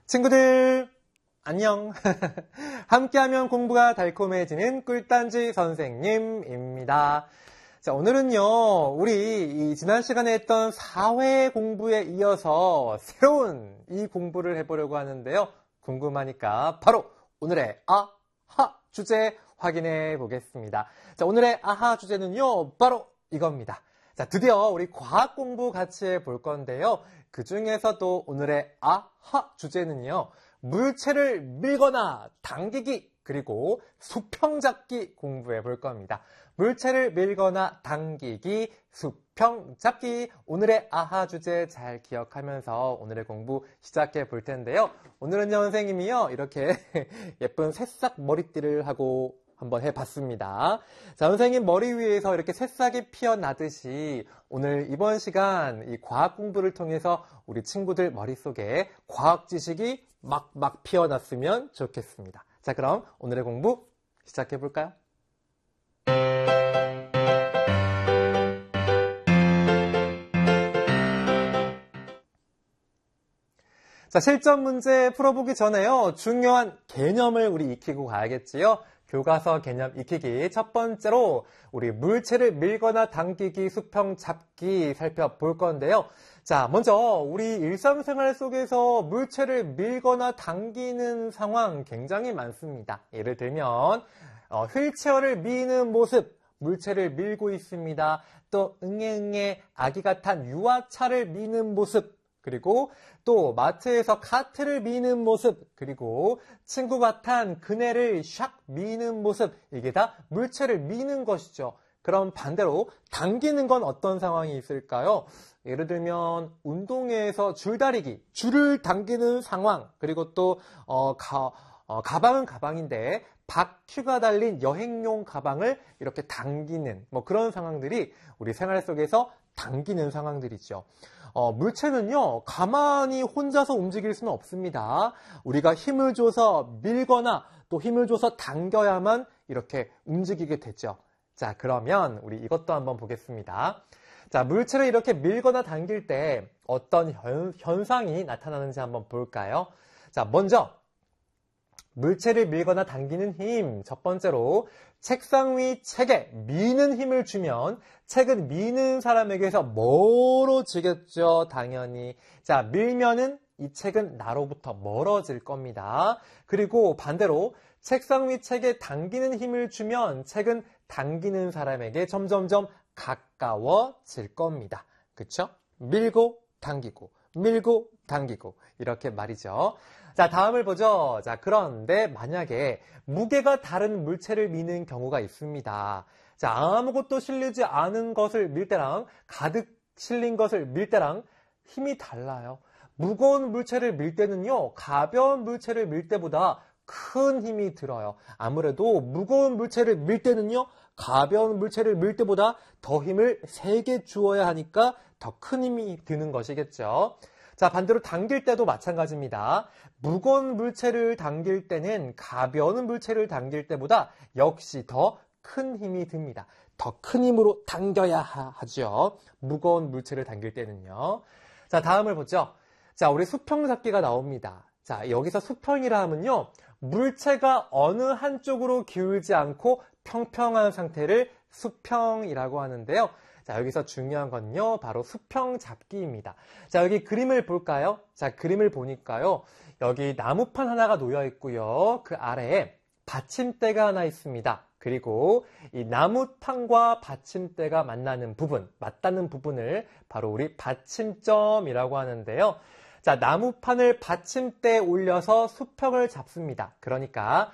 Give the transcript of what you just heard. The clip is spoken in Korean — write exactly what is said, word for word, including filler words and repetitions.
친구들 안녕. 함께하면 공부가 달콤해지는 꿀단지 선생님입니다. 자, 오늘은요 우리 이 지난 시간에 했던 사회 공부에 이어서 새로운 이 공부를 해보려고 하는데요. 궁금하니까 바로 오늘의 아하 주제 확인해 보겠습니다. 자, 오늘의 아하 주제는요 바로 이겁니다. 자, 드디어 우리 과학 공부 같이 해볼 건데요. 그 중에서도 오늘의 아하 주제는요. 물체를 밀거나 당기기 그리고 수평 잡기 공부해 볼 겁니다. 물체를 밀거나 당기기, 수평 잡기. 오늘의 아하 주제 잘 기억하면서 오늘의 공부 시작해 볼 텐데요. 오늘은요 선생님이요 이렇게 예쁜 새싹 머리띠를 하고 한번 해봤습니다. 자, 선생님 머리 위에서 이렇게 새싹이 피어나듯이 오늘 이번 시간 이 과학 공부를 통해서 우리 친구들 머릿속에 과학 지식이 막막 피어났으면 좋겠습니다. 자, 그럼 오늘의 공부 시작해 볼까요? 자, 실전 문제 풀어보기 전에요. 중요한 개념을 우리 익히고 가야겠지요. 교과서 개념 익히기 첫 번째로 우리 물체를 밀거나 당기기, 수평 잡기 살펴볼 건데요. 자, 먼저 우리 일상생활 속에서 물체를 밀거나 당기는 상황 굉장히 많습니다. 예를 들면 어, 휠체어를 미는 모습, 물체를 밀고 있습니다. 또 응애응애 아기가 탄 유아차를 미는 모습, 그리고 또 마트에서 카트를 미는 모습, 그리고 친구가 탄 그네를 샥 미는 모습, 이게 다 물체를 미는 것이죠. 그럼 반대로 당기는 건 어떤 상황이 있을까요? 예를 들면 운동회에서 줄다리기, 줄을 당기는 상황, 그리고 또 어, 가, 어, 가방은 가방인데 바퀴가 달린 여행용 가방을 이렇게 당기는 뭐 그런 상황들이 우리 생활 속에서 당기는 상황들이죠. 어, 물체는요, 가만히 혼자서 움직일 수는 없습니다. 우리가 힘을 줘서 밀거나 또 힘을 줘서 당겨야만 이렇게 움직이게 되죠. 자, 그러면 우리 이것도 한번 보겠습니다. 자, 물체를 이렇게 밀거나 당길 때 어떤 현, 현상이 나타나는지 한번 볼까요? 자, 먼저 물체를 밀거나 당기는 힘. 첫 번째로 책상 위 책에 미는 힘을 주면 책은 미는 사람에게서 멀어지겠죠. 당연히. 자, 밀면은 이 책은 나로부터 멀어질 겁니다. 그리고 반대로 책상 위 책에 당기는 힘을 주면 책은 당기는 사람에게 점점점 가까워질 겁니다. 그쵸? 밀고 당기고 밀고 당기고 이렇게 말이죠. 자, 다음을 보죠. 자, 그런데 만약에 무게가 다른 물체를 미는 경우가 있습니다. 자, 아무것도 실리지 않은 것을 밀 때랑 가득 실린 것을 밀 때랑 힘이 달라요. 무거운 물체를 밀 때는요, 가벼운 물체를 밀 때보다 큰 힘이 들어요. 아무래도 무거운 물체를 밀 때는요, 가벼운 물체를 밀 때보다 더 힘을 세게 주어야 하니까 더 큰 힘이 드는 것이겠죠. 자, 반대로 당길 때도 마찬가지입니다. 무거운 물체를 당길 때는 가벼운 물체를 당길 때보다 역시 더 큰 힘이 듭니다. 더 큰 힘으로 당겨야 하죠. 무거운 물체를 당길 때는요. 자, 다음을 보죠. 자, 우리 수평 잡기가 나옵니다. 자, 여기서 수평이라 하면요. 물체가 어느 한쪽으로 기울지 않고 평평한 상태를 수평이라고 하는데요. 자, 여기서 중요한 건요, 바로 수평 잡기입니다. 자, 여기 그림을 볼까요? 자, 그림을 보니까요, 여기 나무판 하나가 놓여 있고요. 그 아래에 받침대가 하나 있습니다. 그리고 이 나무판과 받침대가 만나는 부분, 맞닿는 부분을 바로 우리 받침점이라고 하는데요. 자, 나무판을 받침대에 올려서 수평을 잡습니다. 그러니까